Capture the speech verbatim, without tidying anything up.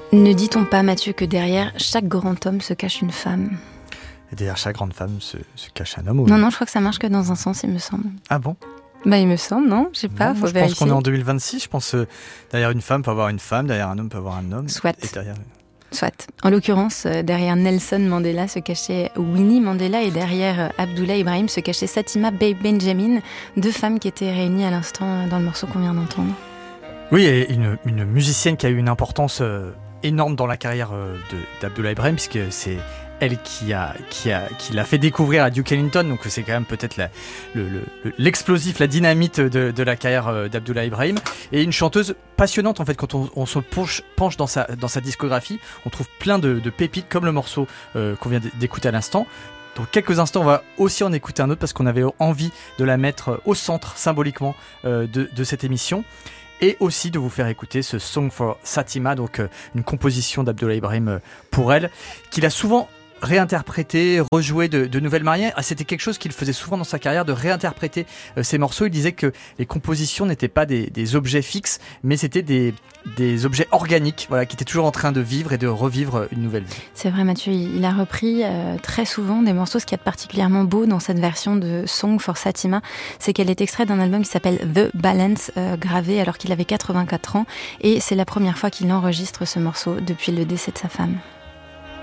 Ne dit-on pas, Mathieu, que derrière chaque grand homme se cache une femme ? Et derrière chaque grande femme se, se cache un homme. Ou... Non, non, je crois que ça marche que dans un sens, il me semble. Ah bon ? Bah, il me semble, non ? Je sais pas, non, faut moi, je vérifier. pense qu'on est en deux mille vingt-six. Je pense que derrière une femme peut avoir une femme, derrière un homme peut avoir un homme. Soit. Et derrière... Soit. En l'occurrence, derrière Nelson Mandela se cachait Winnie Mandela et derrière Abdoulaye Ibrahim se cachait Satima Bey Benjamin, deux femmes qui étaient réunies à l'instant dans le morceau qu'on vient d'entendre. Oui, et une, une musicienne qui a eu une importance euh, énorme dans la carrière euh, de, d'Abdoulaye Ibrahim, puisque c'est elle qui, a, qui, a, qui l'a fait découvrir à Duke Ellington, donc c'est quand même peut-être la, le, le, l'explosif, la dynamite de, de la carrière d'Abdoulaye Ibrahim. Et une chanteuse passionnante en fait, quand on, on se penche, penche dans, sa, dans sa discographie, on trouve plein de, de pépites comme le morceau euh, qu'on vient d'écouter à l'instant. Dans quelques instants, on va aussi en écouter un autre parce qu'on avait envie de la mettre au centre symboliquement euh, de, de cette émission. Et aussi de vous faire écouter ce Song for Satima, donc euh, une composition d'Abdoulaye Ibrahim euh, pour elle, qu'il a souvent réinterprété, rejoué de, de nouvelles manières. Ah, c'était quelque chose qu'il faisait souvent dans sa carrière, de réinterpréter euh, ses morceaux. Il disait que les compositions n'étaient pas des, des objets fixes, mais c'était des, des objets organiques, voilà, qui étaient toujours en train de vivre et de revivre une nouvelle vie. C'est vrai, Mathieu, il a repris euh, très souvent des morceaux. Ce qui est particulièrement beau dans cette version de Song for Satima, c'est qu'elle est extraite d'un album qui s'appelle The Balance, euh, gravé alors qu'il avait quatre-vingt-quatre ans, et c'est la première fois qu'il enregistre ce morceau depuis le décès de sa femme.